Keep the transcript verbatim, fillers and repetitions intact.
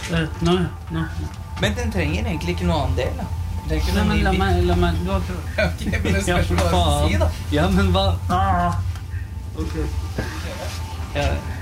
Uh, nå, nå. Men den trenger egentlig ikke noe annen del, da. Den trenger ikke Nei, noe men la ny meg, la meg, du har bit. Ok, men det spørs hva du faen. si, da. Ja, men hva? Ah. Ok. Ja.